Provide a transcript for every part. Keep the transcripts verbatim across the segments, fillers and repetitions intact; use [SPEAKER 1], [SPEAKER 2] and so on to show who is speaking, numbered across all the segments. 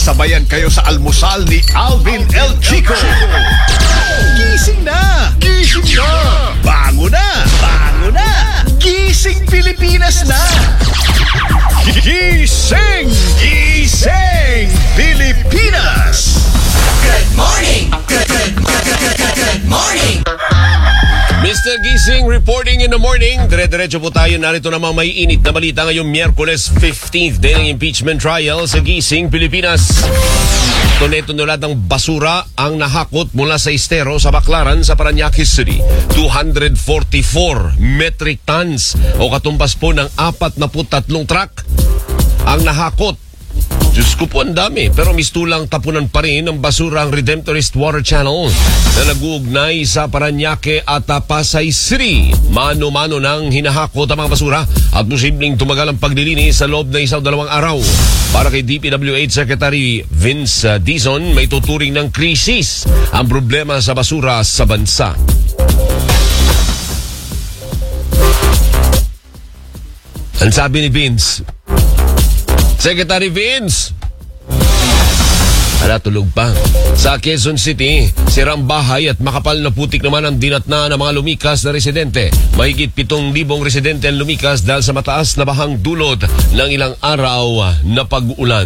[SPEAKER 1] Sasabayan kayo sa almusal ni Alvin El Chico. Gising na! Gising na! Bango na! Bango na! Gising Pilipinas na! Gising! Gising Pilipinas!
[SPEAKER 2] Good morning! Good, good, good, good, good, good morning!
[SPEAKER 3] Mister Gising reporting in the morning. Dire-diretso po tayo. Narito namang may init na balita ngayong Miyerkules fifteenth day ng impeachment trial sa Gising, Pilipinas. Toneto na ng basura ang nahakot mula sa estero sa Baclaran sa Parañaque City. two hundred forty-four metric tons o katumbas po ng forty-three truck ang nahakot. Diyos ko po, ang dami. Pero mistulang tapunan pa rin ng basura ang Redemptorist Water Channel na nag-uugnay sa Parañaque at Pasay City. Mano-mano nang hinahakot ang mga basura at posibleng tumagal ang paglilinis sa loob ng isang dalawang araw. Para kay D P W H Secretary Vince Dizon, may tuturing ng krisis ang problema sa basura sa bansa. Ang sabi ni Vince, Secretary Vince, ala, tulog pa. Sa Quezon City, sirang bahay at makapal na putik naman ang dinatna ng mga lumikas na residente. Mahigit pitong libong residente ang lumikas dahil sa mataas na bahang dulot ng ilang araw na pag-ulan.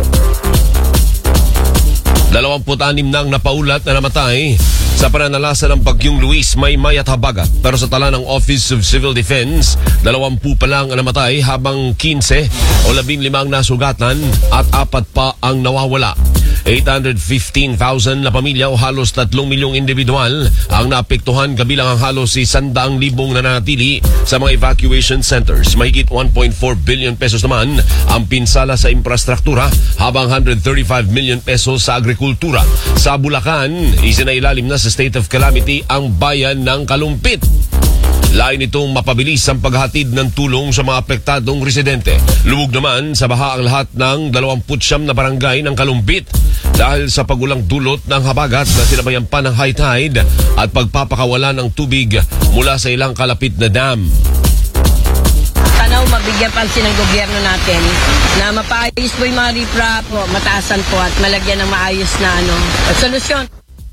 [SPEAKER 3] dalawampu't-anim nang napaulat na namatay sa pananalasa ng Bagyong Luis, Maymay at Habagat. Pero sa tala ng Office of Civil Defense, dalawampu pa lang ang namatay habang fifteen o labing limang nasugatan at apat pa ang nawawala. eight hundred fifteen thousand na pamilya o halos tatlong milyong individual ang naapektuhan, kabilang ang halos isandaang libong nananatili sa mga evacuation centers. Mahigit one point four billion pesos naman ang pinsala sa infrastruktura habang one hundred thirty-five million pesos sa agrikultura. Sa Bulacan, isinailalim na sa state of calamity ang bayan ng Kalumpit. Lain itong mapabilis ang paghatid ng tulong sa mga apektadong residente. Lubog naman sa baha ang lahat ng dalawampu't siyam na barangay ng Kalumpit dahil sa pagulang dulot ng habagat na sinabayan pa ng high tide at pagpapakawala ng tubig mula sa ilang kalapit na dam.
[SPEAKER 4] Tanaw, mabigyan pansin ng gobyerno natin na mapaayos po yung mga riprap, mataasan po at malagyan ng maayos na ano, solusyon.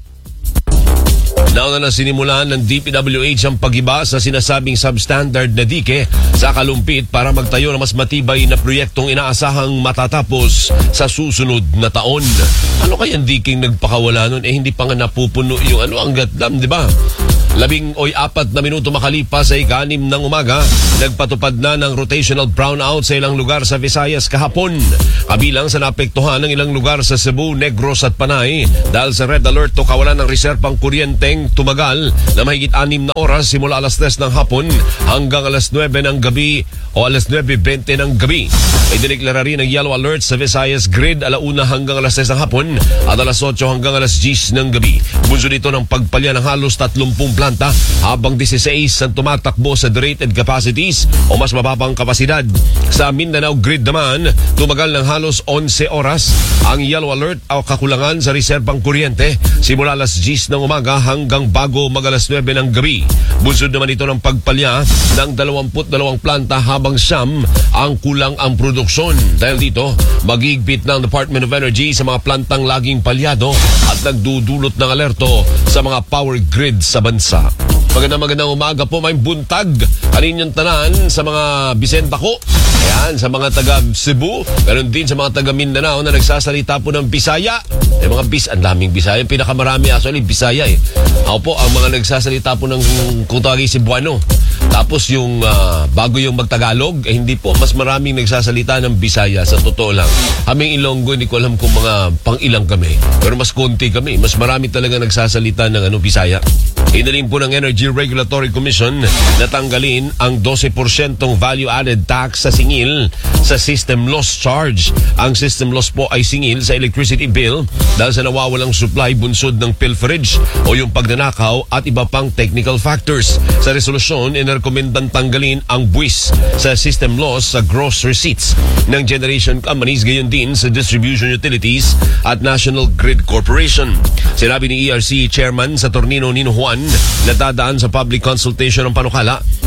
[SPEAKER 3] Nauna na sinimulan ng D P W H ang pag-iba sa sinasabing substandard na dike sa Kalumpit para magtayo ng mas matibay na proyektong inaasahang matatapos sa susunod na taon. Ano kayang diking nagpakawala nun? Eh hindi pa nga napupuno yung ano, ang gatlam, di ba? Labing oy apat na minuto makalipas sa ikanim ng umaga, nagpatupad na ng rotational brownout sa ilang lugar sa Visayas kahapon. Kabilang sa naapektuhan ng ilang lugar sa Cebu, Negros at Panay dahil sa red alert o kawalan ng reserbang kuryenteng tumagal na mahigit anim na oras simula alas tres ng hapon hanggang alas nuwebe ng gabi o alas nuwebe bente ng gabi. May dineklara rin ng yellow alert sa Visayas Grid alauna hanggang alas tres ng hapon at alas otso hanggang alas diyes ng gabi. Bunso dito ng pagpalya ng halos tatlumpung planta habang sixteen ang tumatakbo sa rated capacities o mas mababang kapasidad. Sa Mindanao Grid naman, tumagal ng halos eleven oras ang yellow alert o kakulangan sa reserbang kuryente simula alas diyes ng umaga hanggang bago mag alas nuwebe ng gabi. Bunsod naman ito ng pagpalya ng dalawampu't dalawang planta habang siyam ang kulang ang produksyon. Dahil dito, magigpit ng Department of Energy sa mga plantang laging palyado at nagdudulot ng alerto sa mga power grid sa bansa. Magandang magandang umaga po, may buntag kaninyong tanan sa mga Bisenta ko. Ayan, sa mga taga Cebu, ganoon din sa mga taga Mindanao na nagsasalita po ng Bisaya. Eh, mga bis, ang daming Bisaya. Pinakamarami actually Bisaya eh. Ako po, ang mga nagsasalita po ng kung tawagin Cebuano. Tapos yung uh, bago yung magtagalog, eh, hindi po, mas maraming nagsasalita ng Bisaya sa totoo lang. Kaming Ilonggo, hindi ko alam kung mga pang-ilang kami. Pero mas konti kami. Mas marami talaga nagsasalita ng ano, Bisaya. Inaling po ng Energy Regulatory Commission na tanggalin ang twelve percent value-added tax sa singil sa system loss charge. Ang system loss po ay singil sa electricity bill dahil sa nawawalang supply bunsod ng pilferage o yung pagnanakaw at iba pang technical factors. Sa resolusyon, inirekomendang tanggalin ang buwis sa system loss sa gross receipts ng generation companies, gayon din sa distribution utilities at National Grid Corporation. Sinabi ni E R C Chairman sa Tornino Nino Juan na dadaan sa public consultation ng panukala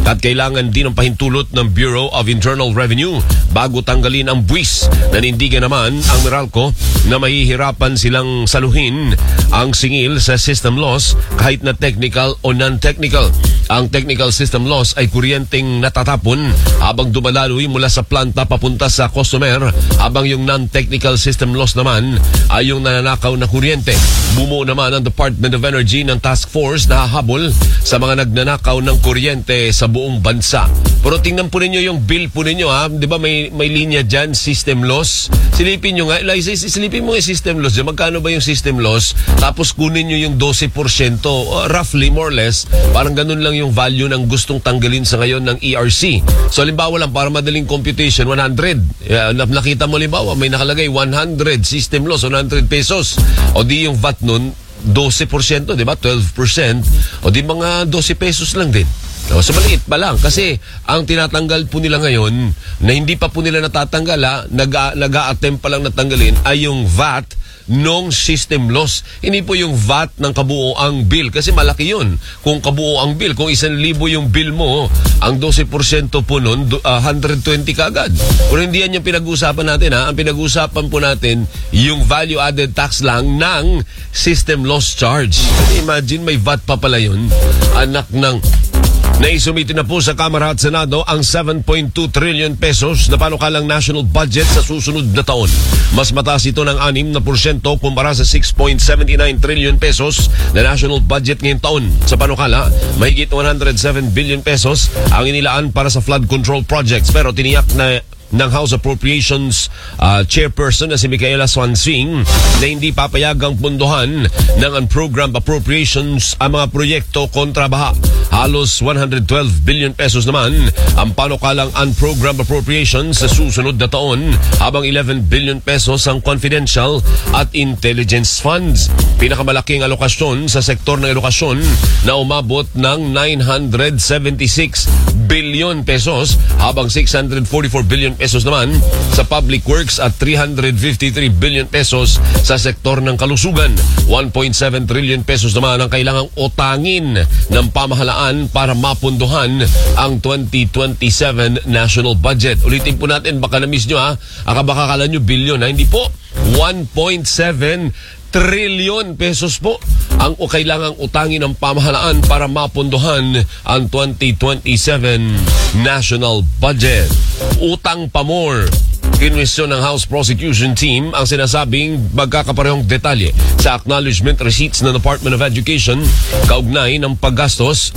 [SPEAKER 3] at kailangan din ng pahintulot ng Bureau of Internal Revenue bago tanggalin ang buwis. Nanindigan naman ang Meralco na mahihirapan silang saluhin ang singil sa system loss kahit na technical o non-technical. Ang technical system loss ay kuryenteng natatapon habang dumadaloy mula sa planta papunta sa customer, habang yung non-technical system loss naman ay yung nananakaw na kuryente. Bumuo naman ang Department of Energy ng task force na hahabol sa mga nagnanakaw ng kuryente sa buong bansa. Pero tingnan po ninyo yung bill po ninyo, ha. Di ba may, may linya dyan, system loss? Silipin nyo nga, Eliza, silipin mo yung system loss dyan. Magkano ba yung system loss? Tapos kunin nyo yung twelve percent, uh, roughly, more or less, parang ganun lang yung value ng gustong tanggalin sa ngayon ng E R C. So, halimbawa lang, para madaling computation, one hundred. Uh, nakita mo, halimbawa, may nakalagay one hundred system loss, one hundred pesos. O di yung V A T nun, twelve percent, di ba? twelve percent. O di mga twelve pesos lang din. So, so maliit pa lang. Kasi ang tinatanggal po nila ngayon, na hindi pa po nila natatanggal, ha, nag- nag-a-attempt pa lang natanggalin, ay yung V A T nung system loss. Hindi po yung V A T ng kabuoang bill. Kasi malaki yun. Kung kabuoang bill, kung isang libo yung bill mo, ang twelve percent po nun, uh, one hundred twenty kagad. Pero hindi yan yung pinag-uusapan natin, ha. Ang pinag-uusapan po natin, yung value-added tax lang ng system loss charge. Imagine, may V A T pa pala yun. Anak ng... Naisumiti na po sa Kamara at Senado ang seven point two trillion pesos na panukalang national budget sa susunod na taon. Mas mataas ito ng anim na porsyento kumpara sa six point seven nine trillion pesos na national budget ngayong taon. Sa panukala, mahigit one hundred seven billion pesos ang inilaan para sa flood control projects, pero tiniyak na ng House Appropriations uh, Chairperson na si Micaela Swansing na hindi papayagang punduhan ng unprogrammed appropriations ang mga proyekto kontra baha. Halos one hundred twelve billion pesos naman ang panukalang unprogrammed appropriations sa susunod na taon, habang eleven billion pesos ang confidential at intelligence funds. Pinakamalaking alokasyon sa sektor ng edukasyon na umabot ng nine hundred seventy-six billion pesos, habang six hundred forty-four billion pesos naman sa public works at three hundred fifty-three billion pesos sa sektor ng kalusugan. one point seven trillion pesos naman ang kailangang utangin ng pamahalaan para mapunduhan ang twenty twenty-seven national budget. Ulitin po natin, baka na-miss nyo, ha. Baka kala nyo billion, ha. Hindi po. one point seven trillion pesos po ang o kailangang utangin ng pamahalaan para mapunduhan ang twenty twenty-seven national budget. Utang pa more. Kinwestiyon ng House Prosecution Team ang sinasabing magkakaparehong detalye sa acknowledgement receipts ng Department of Education kaugnay ng paggastos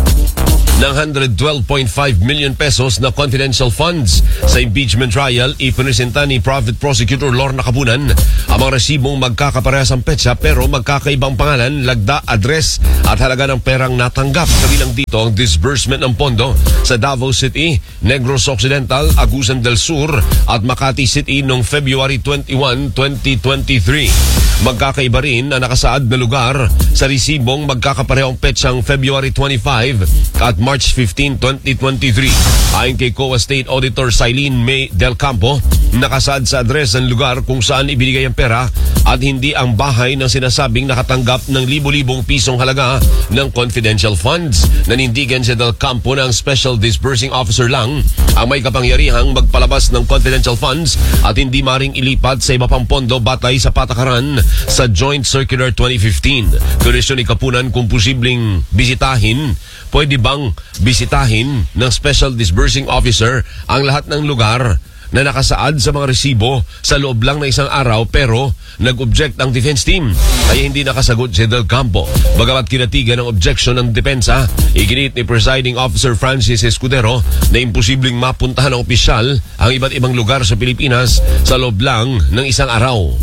[SPEAKER 3] ng one hundred twelve point five million pesos na confidential funds. Sa impeachment trial, ipinisenta ni Private Prosecutor Lorna Cabunan ang mga resibong magkakaparehas ang petsa pero magkakaibang pangalan, lagda, address at halaga ng perang natanggap. Kabilang dito ang disbursement ng pondo sa Davao City, Negros Occidental, Agusan del Sur at Makati City noong February twenty-first, twenty twenty-three. Magkakaiba rin ang nakasaad na lugar sa resibong magkakaparehong petsang February twenty-fifth at March fifteenth, twenty twenty-three. Ayon kay C O A State Auditor Silene May Del Campo, nakasaad sa address ng lugar kung saan ibinigay ang pera at hindi ang bahay ng sinasabing nakatanggap ng libo-libong pisong halaga ng confidential funds. Nanindigan si Del Campo na ang Special Disbursing Officer lang ang may kapangyarihang magpalabas ng confidential funds at hindi maring ilipat sa iba pang pondo batay sa patakaran sa Joint Circular twenty fifteen. Kunisyon ni Kapunan kung posibleng bisitahin, pwede bang bisitahin ng Special Disbursing Officer ang lahat ng lugar na nakasaad sa mga resibo sa loob lang ng isang araw, pero nag-object ang defense team kaya hindi nakasagot si Del Campo. Bagamat kinatigan ng objection ng depensa, iginit ni Presiding Officer Francis Escudero na imposibleng mapuntahan ng opisyal ang iba't ibang lugar sa Pilipinas sa loob lang ng isang araw.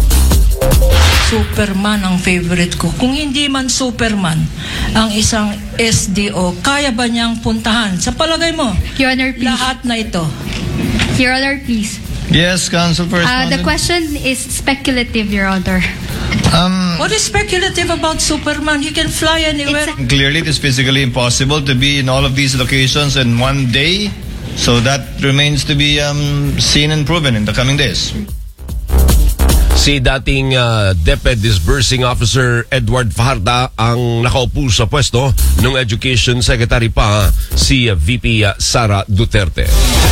[SPEAKER 5] Superman ang favorite ko. Kung hindi man Superman ang isang S D O, kaya ba niyang puntahan? Sa palagay mo,
[SPEAKER 6] Your Honor, please.
[SPEAKER 5] lahat na ito.
[SPEAKER 6] Your Honor, please.
[SPEAKER 7] Yes, Council for
[SPEAKER 6] Uh, the
[SPEAKER 7] Respondent.
[SPEAKER 6] question is speculative, Your Honor.
[SPEAKER 7] Um,
[SPEAKER 5] What is speculative about Superman? He can fly anywhere.
[SPEAKER 6] It's
[SPEAKER 7] clearly, it is physically impossible to be in all of these locations in one day. So that remains to be um, seen and proven in the coming days.
[SPEAKER 3] Si dating uh, DepEd Disbursing Officer Edward Fajarda ang nakaupo sa pwesto ng Education Secretary pa si V P Sara Duterte.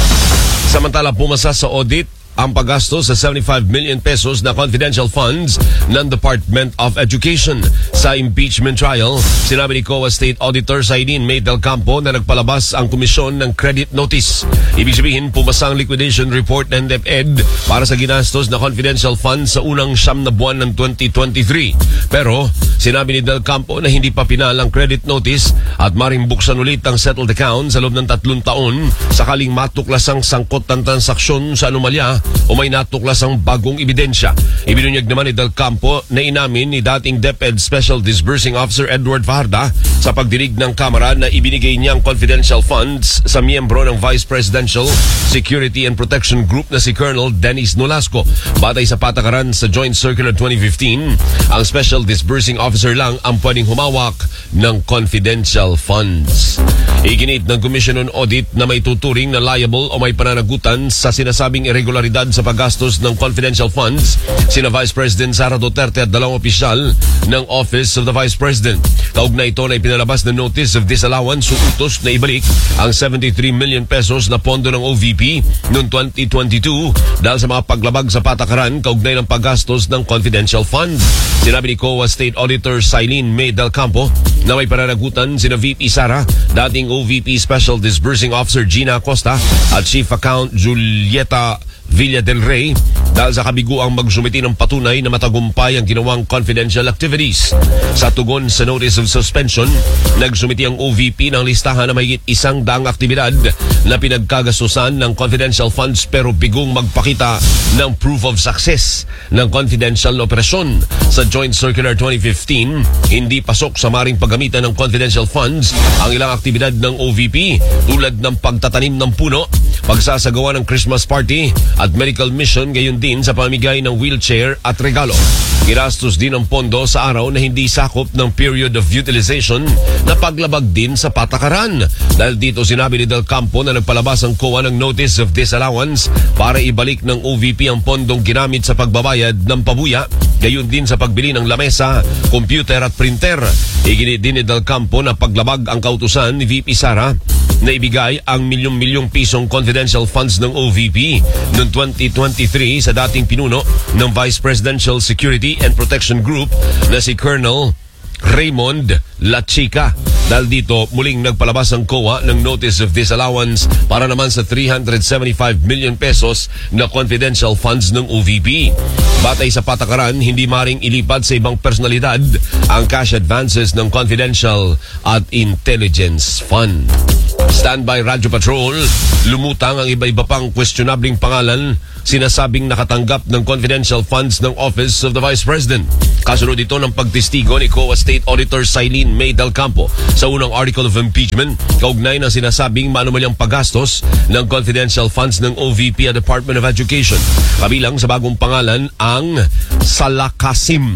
[SPEAKER 3] Samantala, pumasa sa audit ang paggastos sa seventy-five million pesos na confidential funds ng Department of Education. Sa impeachment trial, sinabi ni C O A State Auditor Saidin May del Campo na nagpalabas ang komisyon ng credit notice. Ibig sabihin, pumasa ang liquidation report ng DepEd para sa ginastos na confidential funds sa unang siyam na buwan ng twenty twenty-three. Pero, sinabi ni del Campo na hindi pa pinal ang credit notice at maring buksan ulit ang settled account sa loob ng tatlong taon sakaling matuklas ang sangkot ng transaksyon sa anomalya o may natuklas ang bagong ebidensya. Ibinunyag naman ni del Campo na inamin ni dating DepEd Special Disbursing Officer Edward Fajarda sa pagdinig ng Kamara na ibinigay niyang confidential funds sa miyembro ng Vice Presidential Security and Protection Group na si Colonel Dennis Nolasco. Batay sa patakaran sa Joint Circular twenty fifteen, ang Special Disbursing Officer lang ang pwedeng humawak ng confidential funds. Iginit ng Commission on Audit na may tuturing na liable o may pananagutan sa sinasabing irregularidad sa paggastos ng confidential funds sina Vice President Sara Duterte at dalawang opisyal ng Office of the Vice President. Kaugnay ito na ipinalabas na notice of disallowance o utos na ibalik ang seventy-three million pesos na pondo ng O V P noong twenty twenty-two dahil sa mga paglabag sa patakaran kaugnay ng paggastos ng confidential fund. Sinabi ni C O A State Auditor Sailin May del Campo na may pananagutan sina V P Sara, dating O V P Special Disbursing Officer Gina Acosta at Chief Account Julieta Villa del Rey dahil sa kabiguang magsumiti ng patunay na matagumpay ang ginawang confidential activities. Sa tugon sa notice of suspension, nagsumiti ang O V P ng listahan na mahigit isang daang aktibidad na pinagkagastusan ng confidential funds pero bigong magpakita ng proof of success ng confidential na operasyon. Sa Joint Circular twenty fifteen, hindi pasok sa maring paggamitan ng confidential funds ang ilang aktibidad ng O V P tulad ng pagtatanim ng puno, pagsasagawa ng Christmas party at medical mission, gayon din sa pamigay ng wheelchair at regalo. Ginastos din ang pondo sa araw na hindi sakop ng period of utilization na paglabag din sa patakaran. Dahil dito sinabi ni del Campo na nagpalabas ang C O A ng notice of disallowance para ibalik ng O V P ang pondong ginamit sa pagbabayad ng pabuya, gayon din sa pagbili ng lamesa, computer at printer. Iginit din ni del Campo na paglabag ang kautusan ni V P Sara na ibigay ang milyong-milyong pisong confidential funds ng O V P noong twenty twenty-three sa dating pinuno ng Vice Presidential Security and Protection Group na si Colonel Raymond Lachica. Dahil dito, muling nagpalabas ang C O A ng Notice of Disallowance para naman sa three hundred seventy-five million pesos na confidential funds ng O V P. Batay sa patakaran, hindi maring ilipad sa ibang personalidad ang cash advances ng confidential at intelligence fund. Standby Radyo Patrol, lumutang ang iba-iba pang questionabling pangalan sinasabing nakatanggap ng confidential funds ng Office of the Vice President. Kasunod ito ng pagtestigo ni C O A State Auditor Sailin May del Campo sa unang article of impeachment kaugnay ng sinasabing maanumalyang paggastos ng confidential funds ng O V P at Department of Education. Kabilang sa bagong pangalan ang Salakasim,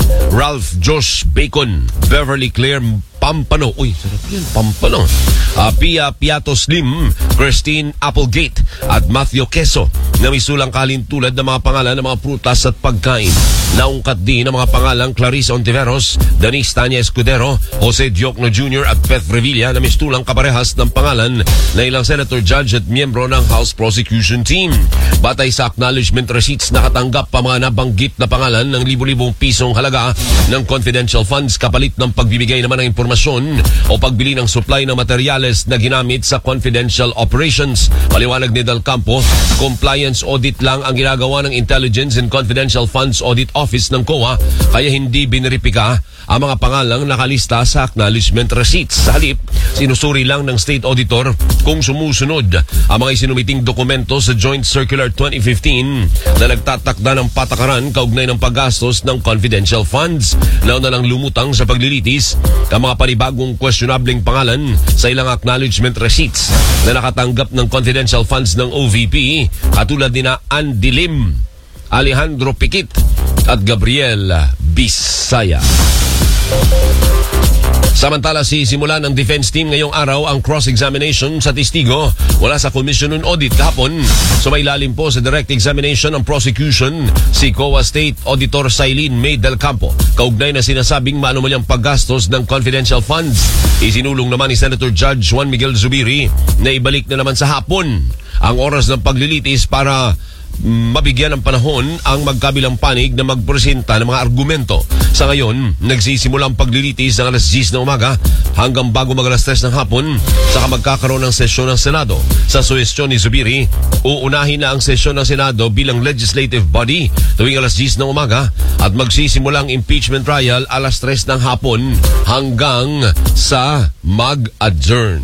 [SPEAKER 3] Ralph Josh Bacon, Beverly Claire Pampano, uy, sarap yan, Pampano, uh, Pia Piato Slim, Christine Applegate at Matthew Queso na may sulang kalintulad ng mga pangalan ng mga prutas at pagkain. Naungkat din ang mga pangalang Clarice Ontiveros, Denise Tanya Escudero, Jose Diokno Junior at Beth Revilla na may sulang kaparehas ng pangalan na ilang senator judge at miyembro ng House Prosecution Team. Batay sa acknowledgement receipts, nakatanggap pa mga nabanggit na pangalan ng libo-libong pisong halaga ng confidential funds kapalit ng pagbibigay naman ng impormasyon o pagbili ng supply ng materyales na ginamit sa confidential operations. Paliwanag ni del Campo, compliance audit lang ang ginagawa ng Intelligence and Confidential Funds Audit Office ng C O A, kaya hindi biniripika ang mga pangalang nakalista sa acknowledgement receipts. Sa halip, sinusuri lang ng State Auditor kung sumusunod ang mga isinumiting dokumento sa Joint Circular twenty fifteen na nagtatakda ng patakaran kaugnay ng paggastos ng confidential funds. Nauna lang lumutang sa paglilitis ang mga panibagong questionabling pangalan sa ilang acknowledgement receipts na nakatanggap ng confidential funds ng O V P, katulad ni na Andy Lim, Alejandro Piquit at Gabriel Bisaya. Samantala, sisimulan ng defense team ngayong araw ang cross-examination sa testigo wala sa Commission on Audit kahapon. Sumailalim po sa direct examination ng prosecution si C O A State Auditor Sailin May Del Campo kaugnay na sinasabing maanumalyang paggastos ng confidential funds. Isinulong naman ni Senator Judge Juan Miguel Zubiri na ibalik na naman sa hapon ang oras ng paglilitis para mabigyan ng panahon ang magkabilang panig na magpresenta ng mga argumento. Sa ngayon, nagsisimula ang paglilitis ng alas diyes na umaga hanggang bago mag alas tres ng hapon, saka magkakaroon ng sesyon ng Senado. Sa suhestyon ni Zubiri, uunahin na ang sesyon ng Senado bilang legislative body tuwing alas diyes ng umaga at magsisimula ang impeachment trial alas tres ng hapon hanggang sa mag-adjourn.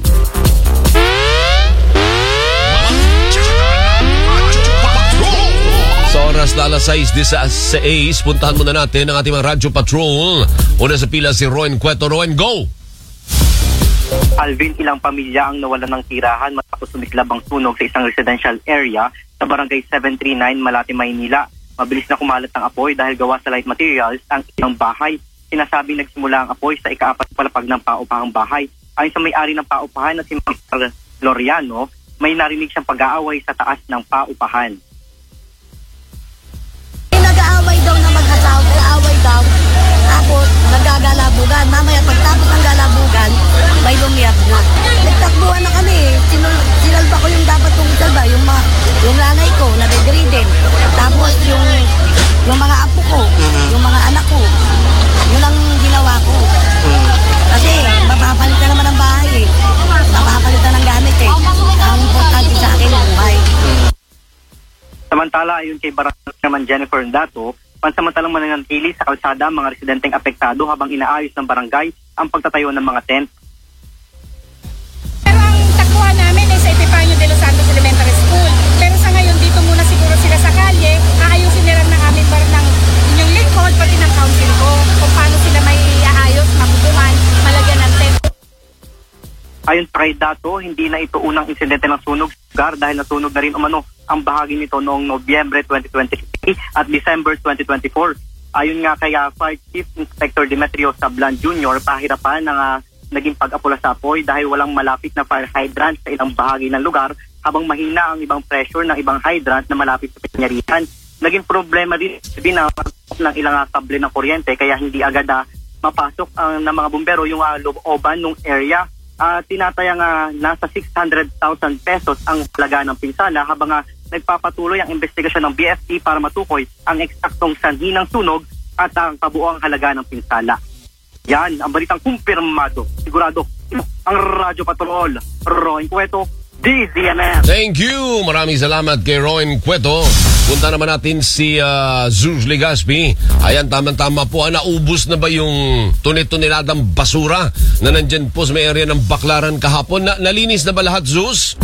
[SPEAKER 3] Sa oras na alas sais disaseis, puntahan muna natin ang ating mga Radyo Patrol. Una sa pila si Roen Cueto. Roen, go!
[SPEAKER 8] Alvin, ilang pamilya ang nawalan ng tirahan matapos sumiklab ang sunog sa isang residential area sa barangay seven three nine, Malate, Maynila. Mabilis na kumalat ang apoy dahil gawa sa light materials ang ilang bahay. Sinasabing nagsimula ang apoy sa ikaapat palapag ng paupahang bahay. Ayon sa may-ari ng paupahan na si Mister Loriano, may narinig siyang pag-aaway sa taas ng paupahan.
[SPEAKER 9] Nag-aaway daw na mag-asawa, nag-aaway daw. Tapos, nagagalabugan. Mamaya, pagtapos ng galabugan, may lumiyap na. Nagtakbuhan na kami. Sinul sinalba ko yung dapat kong isalba. Yung, ma yung nanay ko, na bedridden. Tapos, yung, yung mga apo ko, yung mga anak ko. Yun ang ginawa ko. Kasi, mapapalitan naman ang bahay eh. Mapapalitan ng gamit eh. Ang importante sa akin, ang buhay.
[SPEAKER 8] Samantala, ayon kay Barangay naman Jennifer Dato, pansamantalang mananatili sa kalsada ang mga residenteng apektado habang inaayos ng barangay ang pagtatayo ng mga tent.
[SPEAKER 10] Pero ang takbuhan namin ay sa Epifanio de los Santos Elementary School. Pero sa ngayon, dito muna siguro sila sa kalye, aayusin nila ng aming bar ng inyong lingkod, pati ng council ko, kung paano sila may aayos, mabubuhan, malagyan ng tent.
[SPEAKER 8] Ayon pa kay Dato, hindi na ito unang insidente ng sunog sa lugar dahil nasunog na rin umano ang bahagi nito noong Nobyembre twenty twenty-three at December twenty twenty-four. Ayon nga kay uh, Fire Chief Inspector Demetrio Sablan Junior, pahirapan ng uh, naging pag-apula sa apoy dahil walang malapit na fire hydrant sa ilang bahagi ng lugar habang mahina ang ibang pressure ng ibang hydrant na malapit sa pinyaríhan. Naging problema din din uh, ng ilang uh, kable ng kuryente kaya hindi agad uh, mapasok uh, ng mga bumbero yung uh, looban ng area. Uh, tinatayang uh, nasa six hundred thousand pesos ang halaga ng pinsala habang uh, nagpapatuloy ang investigasyon ng B F T para matukoy ang eksaktong sanhi ng sunog at ang kabuoang halaga ng pinsala. Yan ang balitang kumpirmado. Sigurado ang Radyo Patrol. Roen Cueto, D Z M M.
[SPEAKER 3] Thank you. Maraming salamat kay Roen Cueto. Punta naman natin si uh, Zeus Legaspi. Ayan, tama-tama po. Ah, naubos na ba yung tunit-tuniladang basura na nandyan po sa may area ng Baclaran kahapon? Na nalinis na ba lahat, Zeus?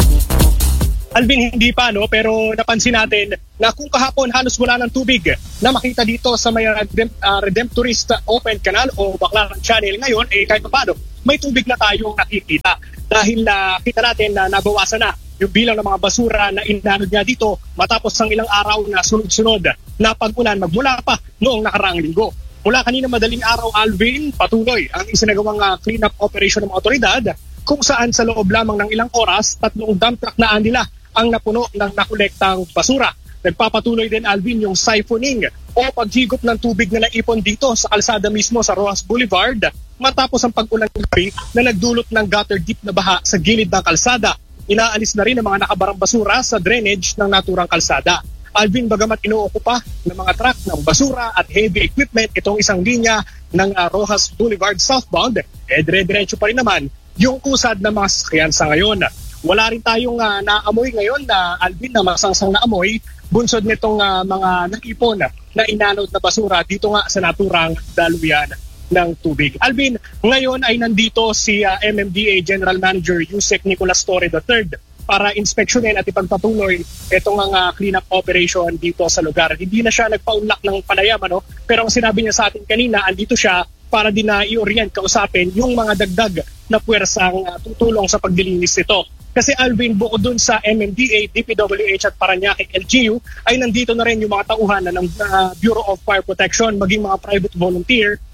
[SPEAKER 11] Alvin, hindi pa, no? Pero napansin natin na kung kahapon halos wala ng tubig na makita dito sa may Redemp- uh, Redemptorist Open Canal o Baclaran Channel ngayon, eh kahit paano, may tubig na tayong nakikita. Dahil uh, kita natin na nabawasan na yung bilang ng mga basura na inanod niya dito matapos ng ilang araw na sunod-sunod na pag-ulan magmula pa noong nakaraang linggo. Mula kanina madaling araw, Alvin, patuloy ang isinagawang uh, clean-up operation ng mga otoridad kung saan sa loob lamang ng ilang oras, tatlong dump truck na nila ang napuno ng nakolektang basura. Nagpapatuloy din, Alvin, yung siphoning o paghigop ng tubig na naipon dito sa kalsada mismo sa Rojas Boulevard matapos ang pag-ulan ng gabi na nagdulot ng gutter deep na baha sa gilid ng kalsada. Inaalis na rin ang mga nakabarang basura sa drainage ng naturang kalsada. Alvin, bagamat inuokupa ng mga truck ng basura at heavy equipment itong isang linya ng uh, Rojas Boulevard southbound, eh dire-diretso pa rin naman yung usad ng mga sasakyan sa ngayon. Wala rin tayong uh, naamoy ngayon na uh, Alvin na masangsang na amoy bunsod nitong uh, mga nakipon na inanod na basura dito nga sa naturang daluyan ng tubig. Alvin, ngayon ay nandito si uh, M M D A General Manager Yusek Nicolas Torre the third para inspeksyonin at ipagpatuloy itong uh, cleanup operation dito sa lugar. Hindi na siya nagpaunlak ng panayam, ano? Pero ang sinabi niya sa atin kanina, andito siya para din na i-orient, kausapin yung mga dagdag na puwersang uh, tutulong sa paglilinis nito. Kasi Alvin, bukod dun sa M M D A, D P W H at Parañaque L G U, ay nandito na rin yung mga tauhan ng uh, Bureau of Fire Protection, maging mga private volunteer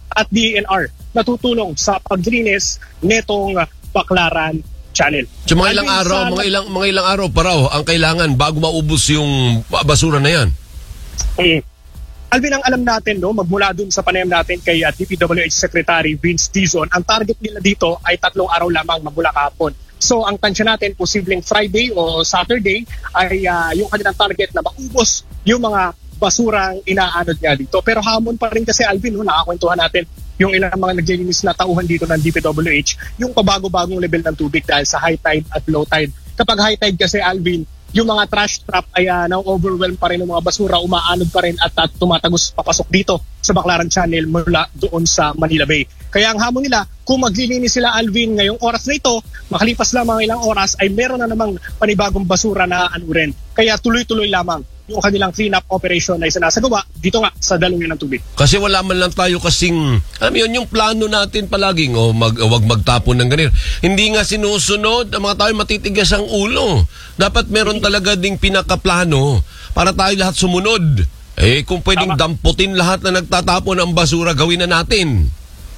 [SPEAKER 11] at D E N R na tutulong sa paglinis netong Baclaran Channel.
[SPEAKER 3] So mga ilang
[SPEAKER 11] Alvin,
[SPEAKER 3] araw,
[SPEAKER 11] sa-
[SPEAKER 3] mga ilang mga ilang araw pa raw ang kailangan bago maubos yung basura na yan.
[SPEAKER 11] Eh, Alvin, ang alam natin, no, magmula dun sa panayam natin kay uh, D P W H Secretary Vince Dizon, ang target nila dito ay tatlong araw lamang magmula kahapon. So ang tansya natin, posibleng Friday o Saturday ay uh, yung kanilang target na maubos yung mga basurang inaanod nga dito. Pero hamon pa rin kasi, Alvin, no, nakakwentuhan natin yung ilang mga naglilinis na tauhan dito ng D P W H, yung pabago-bagong level ng tubig dahil sa high tide at low tide. Kapag high tide kasi, Alvin, yung mga trash trap ay uh, na-overwhelm pa rin ng mga basura, umaanod pa rin at, at tumatagos papasok dito sa Baclaran Channel mula doon sa Manila Bay. Kaya ang hamon nila, kung maglilinis sila, Alvin, ngayong oras na ito, makalipas lamang ilang oras ay meron na namang panibagong basura na anurin. Kaya tuloy-tuloy lamang yung kanilang clean-up operation na isinasagawa dito nga sa daluyan ng tubig.
[SPEAKER 3] Kasi wala man lang tayo kasing, alam mo yun, yung plano natin palaging, o oh, mag, wag magtapon ng ganito. Hindi nga sinusunod, ang mga tao matitigas ang ulo. Dapat meron talaga ding pinakaplano para tayo lahat sumunod. Eh, kung pwedeng
[SPEAKER 11] Tama.
[SPEAKER 3] damputin lahat na nagtatapon ng basura, gawin na natin.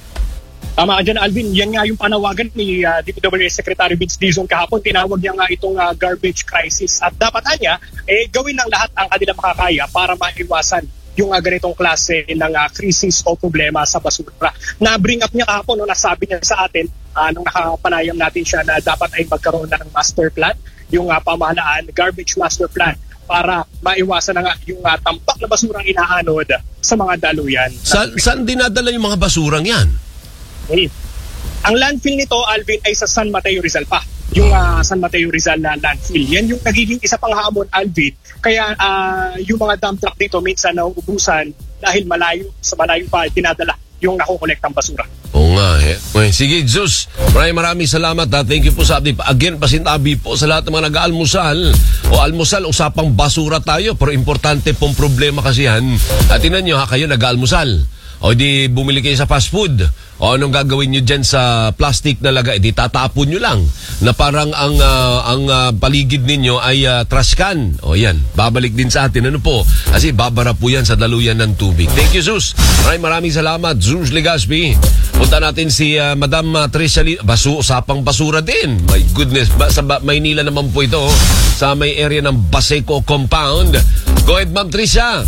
[SPEAKER 11] Tama ka dyan, Alvin. Yan nga yung panawagan ni uh, D P W H Secretary Vince Dizon kahapon. Tinawag niya nga itong uh, garbage crisis. At dapat anya, eh, gawin ng lahat ang kanilang makakaya para maiwasan yung uh, ganitong klase ng uh, krisis o problema sa basura. Na-bring up niya kahapon, no, nasabi niya sa atin, uh, nung nakapanayam natin siya na dapat ay magkaroon na ng master plan, yung uh, pamahalaan, garbage master plan, para maiwasan na nga yung uh, tampak na basurang inaanod sa mga daluyan.
[SPEAKER 3] Sa, saan dinadala yung mga basurang yan?
[SPEAKER 11] Eh, ang landfill nito, Alvin, ay sa San Mateo Rizal pa. Yung uh, San Mateo Rizal na landfill. Yan yung nagiging isa pang hamon, Alvin. Kaya uh, yung mga dump truck dito minsan nauubusan dahil malayo, sa malayo pa dinadala yung nakukolektang basura.
[SPEAKER 3] Oo nga eh. Okay, sige, Zeus. Maraming maraming salamat ha. Thank you po sa update. Again, pasintabi po sa lahat ng mga nag-aalmusal. O almusal, usapang basura tayo. Pero importante pong problema kasi yan. At tinan nyo ha, kayo nag-aalmusal. O di bumili kayo sa fast food. O anong gagawin nyo dyan sa plastic na lagay? Di tatapon nyo lang. Na parang ang uh, ang uh, paligid ninyo ay uh, trash can. O yan, babalik din sa atin. Ano po? Kasi babara po yan sa daluyan ng tubig. Thank you, Zeus. Maraming maraming salamat, Zeus Legaspi. Punta natin si uh, Madam uh, Tricia Li- Basu, usapang basura din. My goodness, ba- sa ba- Maynila naman po ito. Oh. Sa may area ng Baseco Compound. Go ahead, Ma'am Tricia.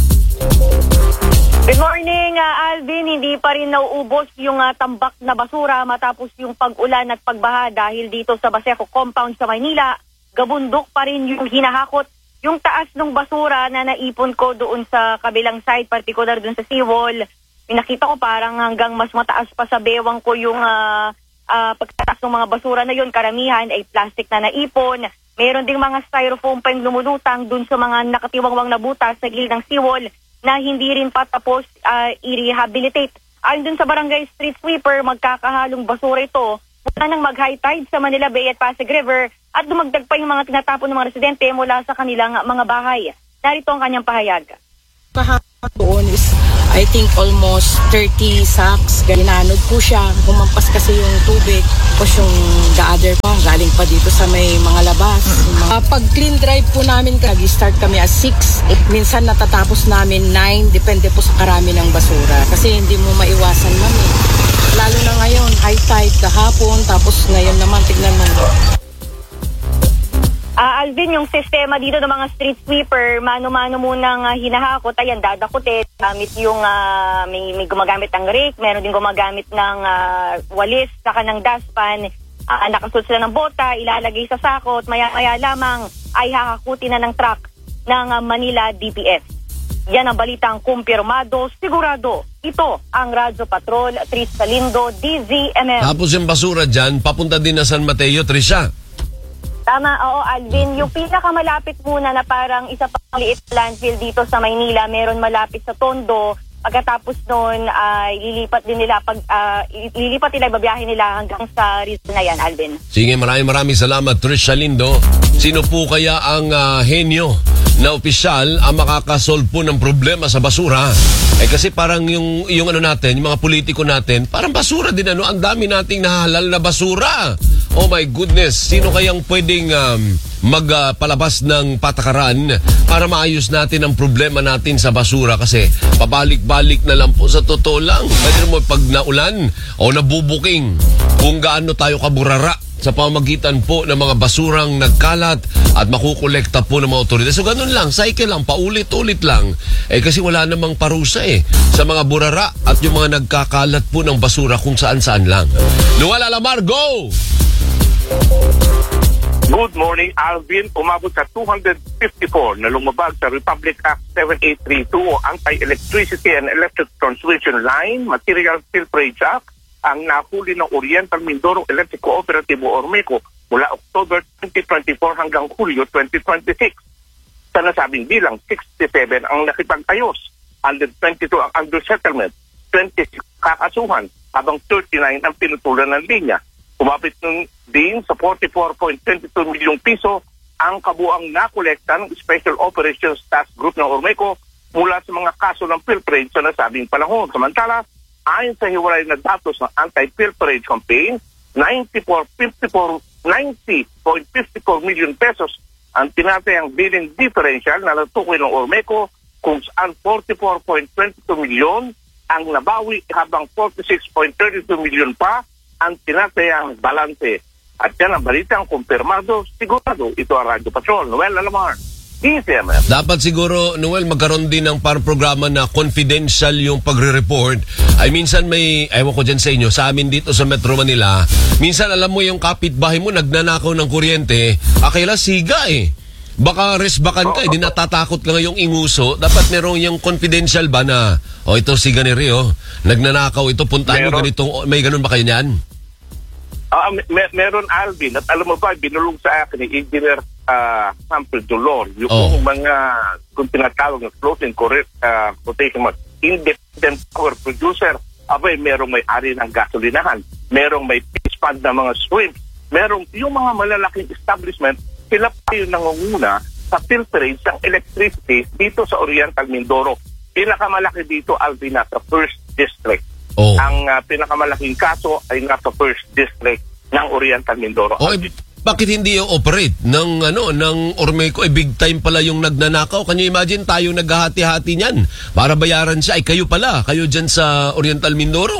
[SPEAKER 12] Good morning, uh, Alvin. Hindi pa rin nauubos yung uh, tambak na basura matapos yung pag-ulan at pagbaha dahil dito sa Baseco Compound sa Maynila, gabundok pa rin yung hinahakot. Yung taas ng basura na naipon ko doon sa kabilang side, particular doon sa seawall, pinakita ko parang hanggang mas mataas pa sa bewang ko yung uh, uh, pagtataas ng mga basura na yun. Karamihan ay plastic na naipon. Meron ding mga styrofoam pa yung lumulutang doon sa mga nakatiwangwang na butas sa gilid ng seawall na hindi rin pa tapos uh, i-rehabilitate. Ayon dun sa barangay street sweeper, magkakahalong basura ito mula nang mag-high tide sa Manila Bay at Pasig River at dumagdag pa yung mga tinatapon ng mga residente mula sa kanilang mga bahay. Narito ang kanyang pahayag.
[SPEAKER 13] Doon is, I think, almost thirty sacks. Ginanod po siya. Gumampas kasi yung tubig. Tapos yung the other pa, galing pa dito sa may mga labas. Uh, pag clean drive po namin, nag-start kami at six. It, minsan natatapos namin nine. Depende po sa karami ng basura. Kasi hindi mo maiwasan, mami. Lalo na ngayon, high tide kahapon. Tapos ngayon naman, tignan mo.
[SPEAKER 12] Uh, Alvin, yung sistema dito ng mga street sweeper, mano-mano munang uh, hinahakot, ayan, dadakutin, gamit yung, uh, may, may gumagamit ng rake, meron din gumagamit ng uh, walis, saka ng dustpan, uh, nakasunod sila ng bota, ilalagay sa sakot, maya-maya lamang ay hakakutin na ng truck ng uh, Manila D P S. Yan ang balitang kumpirmado, sigurado. Ito ang Radyo Patrol, Tris Salindo, D Z M M.
[SPEAKER 3] Tapos yung basura dyan, papunta din na San Mateo, Tricia.
[SPEAKER 12] Tama, oo, Alvin. Yung pinakamalapit muna na parang isa pang liit landfill dito sa Maynila, meron malapit sa Tondo. Pagkatapos noon, ay uh, lilipat din nila, pag, uh, lilipat nila, babiyahin nila hanggang sa Rizal na yan, Alvin.
[SPEAKER 3] Sige, maraming maraming salamat, Tricia Lindo. Sino po kaya ang uh, henyo na opisyal ang makakasolve po ng problema sa basura. Eh kasi parang yung, yung ano natin, yung mga politiko natin, parang basura din ano, ang dami nating nahalal na basura. Oh my goodness, sino kayang pwedeng um, magpalabas uh, ng patakaran para maayos natin ang problema natin sa basura? Kasi pabalik-balik na lang po sa totoo lang. Pwede mo pag naulan o nabubuking kung gaano tayo kaburara sa pamagitan po ng mga basurang nagkalat at makukolekta po ng mga otoridad. So ganun lang, cycle lang, paulit-ulit lang. Eh kasi wala namang parusa eh sa mga burara at yung mga nagkakalat po ng basura kung saan-saan lang. Noel Alamar, go!
[SPEAKER 14] Good morning, Alvin. Umabot sa two hundred fifty-four na lumabag sa Republic Act seventy-eight thirty-two o Anti-Electricity and Electric Transmission Line Material Filtrage Act ang nahuli ng Oriental Mindoro Electric Cooperative o Ormeco mula October twenty twenty-four hanggang Hulyo twenty twenty-six. Sa nasabing bilang, sixty-seven ang nakipag-ayos, one hundred twenty-two ang under settlement, twenty-six kakasuhan, habang thirty-nine ang pinutulan ng linya. Kumapit nun din sa forty-four point two two milyong piso ang kabuang nakolekta ng Special Operations Task Group ng Ormeco mula sa mga kaso ng pilferage sa nasabing panahon. Samantala, ayon sa hiwalay na datos ng anti-pilferage campaign, ninety point five four million pesos ang tinatayang billing differential na natukoy ng Ormeco, kung saan forty-four point two two milyon ang nabawi habang forty-six point three two milyon pa ang tinatayang balance. At yan ang balitang kumpirmado, sigurado. Ito ang Radyo Patrol. Noel Alamar, D C M F.
[SPEAKER 3] Dapat siguro, Noel, magkaroon din ng parang programa na confidential yung pagre-report. Ay minsan may, ewan ko dyan sa inyo, sa amin dito sa Metro Manila, minsan alam mo yung kapitbahay mo nagnanakaw ng kuryente, akala siga eh. Baka resbakan ka eh, di natatakot ka ngayong inguso. Dapat merong yung confidential ba na, o oh, ito siga ni Rio, nagnanakaw ito, puntahan mo ganitong, may ganun ba kayo niyan?
[SPEAKER 14] Uh, mer- meron, Alvin, at alam mo ba, binulong sa akin ni Engineer uh, Sample Dolor, yung oh. mga, kung tinatawag ng floating correct, uh, quotation mark, independent power producer, abay, merong may-ari ng gasolinahan, merong may fish pond na mga shrimp, merong yung mga malalaking establishment, sila pa yung nangunguna sa filterage ng electricity dito sa Oriental Mindoro. Pinakamalaki dito, Alvin, nasa first district. Oh. Ang uh, pinakamalaking kaso ay nasa first district ng Oriental Mindoro.
[SPEAKER 3] Oh, eh, bakit hindi i-operate ng ano ng Ormeco? Eh, big time pala yung nagnanakaw. Can you imagine tayo naghahati-hati niyan para bayaran siya? Ay kayo pala, kayo dyan sa Oriental Mindoro.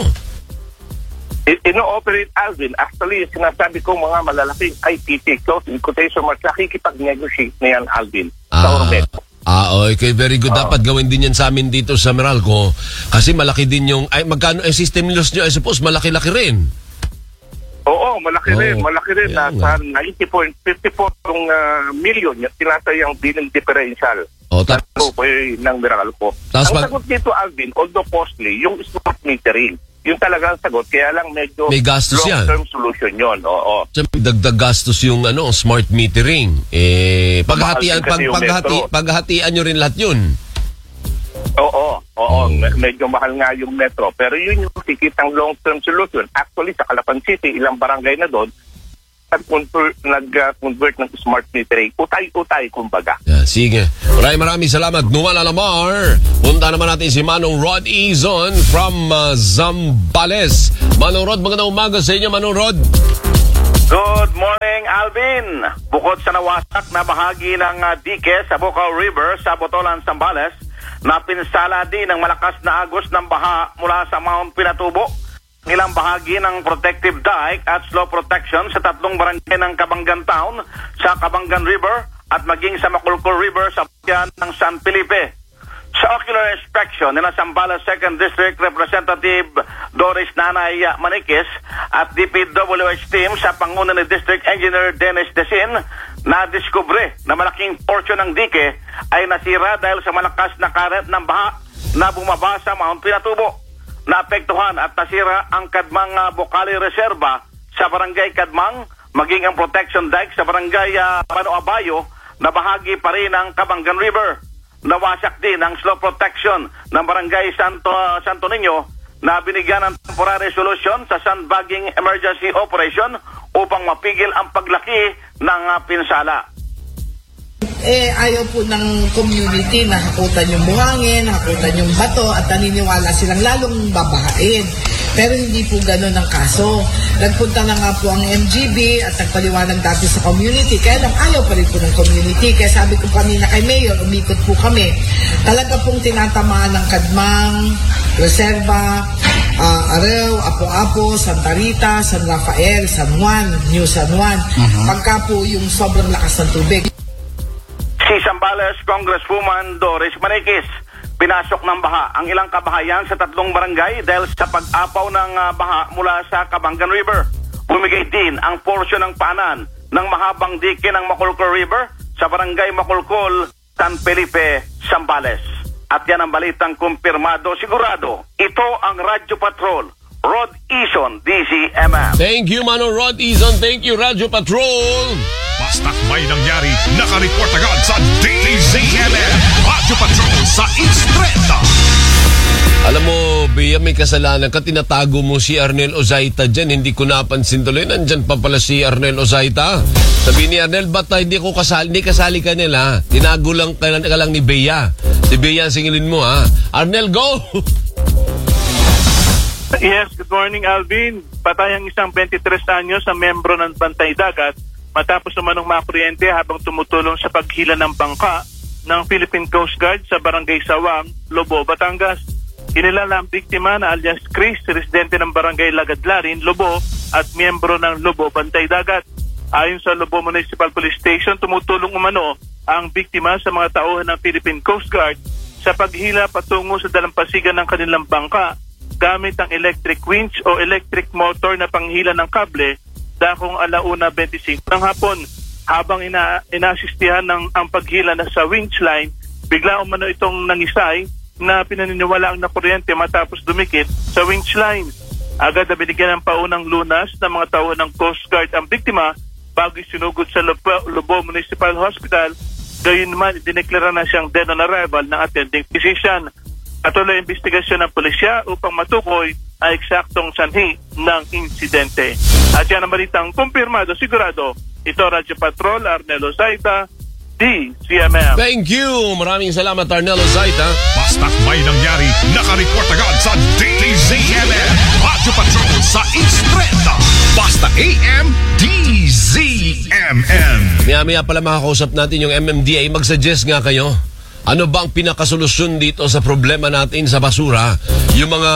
[SPEAKER 14] I- ino-operate, Alvin. Actually, sinasabi ko mga malalaking I P T, close in quotation marks, nakikipag-negotiate na yan, Alvin, sa
[SPEAKER 3] ah.
[SPEAKER 14] Ormeco.
[SPEAKER 3] Ah, okay, very good. Uh, Dapat gawin din yan sa amin dito sa Meralco. Kasi malaki din yung, ay magkano ang system loss nyo? I suppose malaki-laki rin.
[SPEAKER 14] Oo, malaki oh, rin. Malaki rin.
[SPEAKER 3] Yeah,
[SPEAKER 14] nasa ninety point five four uh, million yung tinatayang billing differential.
[SPEAKER 3] Oh, tapos
[SPEAKER 14] so, ng Meralco. Ang mag- sagot dito, Alvin, although costly, yung smart metering. Yung talagang sagot, kaya lang medyo
[SPEAKER 3] may gastos
[SPEAKER 14] long-term
[SPEAKER 3] yan.
[SPEAKER 14] solution yun. Oo.
[SPEAKER 3] Dagdag gastos yung ano, smart metering. Eh, paghatian, pag, paghati, paghatian nyo rin lahat yun.
[SPEAKER 14] Oo, oo. Oh. Medyo mahal nga yung metro. Pero yun yung sikitang long-term solution. Actually, sa Calapan City, ilang barangay na doon, nag-convert, nag-convert ng smart metering. Utay-utay, kumbaga.
[SPEAKER 3] Yeah, sige. Maraming maraming salamat, Noel Alamar. Punta naman natin si Manong Rod Izon from uh, Zambales. Manong Rod, magandang umaga sa inyo, Manong Rod.
[SPEAKER 15] Good morning, Alvin. Bukod sa nawasak na bahagi ng uh, dike sa Bocao River sa Botolan, Zambales, napinsala din ng malakas na agos ng baha mula sa Mount Pinatubo. Ilang bahagi ng protective dike at slow protection sa tatlong barangay ng Cabangan Town sa Cabangan River at maging sa Maculcul River sa bayan ng San Felipe. Sa ocular inspection nila Zambales second District Representative Doris Nanay Maniquis at D P W H team sa panguna ni District Engineer Dennis Desin, na-discover na malaking portion ng dike ay nasira dahil sa malakas na current ng baha na bumaba sa Mount Pinatubo. Naapektuhan at nasira ang Kadmang uh, Bocali Reserva sa Barangay Kadmang, maging ang protection dike sa Barangay uh, Manoabayo na bahagi pa rin ng Cabangan River. Nawasak din ang slow protection ng Barangay Santo, uh, Santo Niño na binigyan ng temporary solution sa sandbagging emergency operation upang mapigil ang paglaki ng uh, pinsala.
[SPEAKER 16] eh ayaw po ng community na hakutan yung buhangin, hakutan yung bato at naniniwala silang lalong babahain. Pero hindi po gano'n ang kaso. Nagpunta na nga po ang M G B at nagpaliwanag dati sa community. Kaya lang ayaw pa rin po ng community. Kaya sabi ko kanina kay Mayor, umikot po kami. Talaga pong tinatamaan ng Kadmang, Reserva, uh, Areo, Apo-Apo, Santa Rita, San Rafael, San Juan, New San Juan. Uh-huh. Pagka po yung sobrang lakas ng tubig.
[SPEAKER 15] Si Zambales Congresswoman Doris Mariquez, pinasok ng baha ang ilang kabahayan sa tatlong barangay dahil sa pag-apaw ng uh, baha mula sa Cabangan River. Bumigay din ang porsyon ng paanan ng mahabang dike ng Macolcol River sa barangay Macolcol, San Felipe, Zambales. At yan ang balitang kumpirmado, sigurado. Ito ang Radyo Patrol, Rod Ison, D Z M M.
[SPEAKER 3] Thank you, Mano Rod Ison. Thank you, Radyo Patrol.
[SPEAKER 1] Basta't may nangyari, nakareport agad sa D Z M M. Radyo Patrol sa Istreta.
[SPEAKER 3] Alam mo, Bea, may kasalanan ka. Tinatago mo si Arnel Ozaita dyan. Hindi ko napansin tuloy. Nandyan pa pala si Arnel Ozaita. Sabi ni Arnel, ba't hindi ko kasali? Hindi kasali ka nila. Tinago lang ka lang, ka lang ni Bea. Si Bea, singilin mo, ha? Arnel, go!
[SPEAKER 17] Yes, good morning, Alvin. Patay ang isang twenty-tres anyos sa membro ng Bantay Dagat matapos umanong makuryente habang tumutulong sa paghila ng bangka ng Philippine Coast Guard sa Barangay Sawang, Lobo, Batangas. Kinilala ang biktima na alias Chris, residente ng Barangay Lagadlarin, Lobo at miyembro ng Lobo, Bantay Dagat. Ayon sa Lobo Municipal Police Station, tumutulong umano ang biktima sa mga tauhan ng Philippine Coast Guard sa paghila patungo sa dalampasigan ng kanilang bangka gamit ang electric winch o electric motor na panghila ng kable dakong alauna twenty-five ng hapon. Habang ina inaasistihan ng ang paghila na sa winch line, bigla umano itong nangisay na pinaniniwala ang nakuryente matapos dumikit sa winch line. Agad na binigyan ng paunang lunas ng mga tauhan ng Coast Guard ang biktima bago sinugod sa Lobo, Lobo Municipal Hospital. Gayon naman, dineklara na siyang dead on arrival ng attending physician. Patuloy ang investigasyon ng pulisya upang matukoy ang eksaktong sanhi ng insidente. At yan ang balitang kumpirmado, sigurado. Ito Radyo Patrol, Arnel Ozaita, D Z M M.
[SPEAKER 3] Thank you! Maraming salamat, Arnel Ozaita.
[SPEAKER 1] Basta't may nangyari, nakareport agad sa D Z M M. Radyo Patrol sa Istreta. Basta A M D Z M M.
[SPEAKER 3] Maya-maya pala makakausap natin yung M M D A. Mag-suggest nga kayo. Ano ba ang pinakasolusyon dito sa problema natin sa basura? Yung mga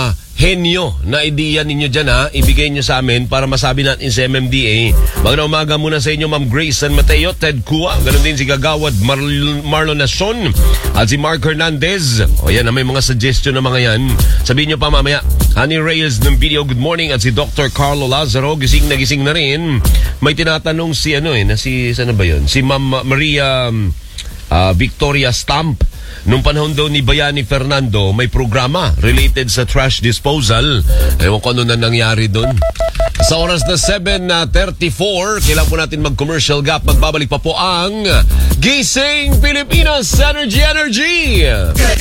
[SPEAKER 3] henyo na ideya ninyo dyan, ha? Ibigay nyo sa amin para masabi natin sa M M D A. Magandang umaga muna sa inyo, Ma'am Grace San Mateo, Ted Kua, ganun din si Gagawad Mar Marlon Nason at si Mark Hernandez. O yan, may mga suggestion na mga yan. Sabihin nyo pa mamaya. Honey Reyes ng video, good morning. At si Doctor Carlo Lazaro, gising na gising na rin. May tinatanong si ano eh, na si, sana ba yun? Si Ma'am Maria Uh, Victoria Stamp. Nung panahon daw ni Bayani Fernando, may programa related sa trash disposal. Ewan ko ano na nangyari doon. Sa oras na seven thirty-four, kailangan po natin mag-commercial gap. Magbabalik pa po ang Gising Pilipinas Energy Energy!